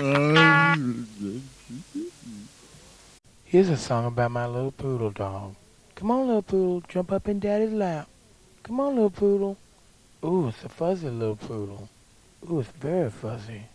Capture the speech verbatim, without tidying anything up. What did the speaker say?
Here's a song about my little poodle dog. Come on, little poodle, jump up in daddy's lap. Come on, little poodle. Ooh, it's a fuzzy little poodle. Ooh, it's very fuzzy.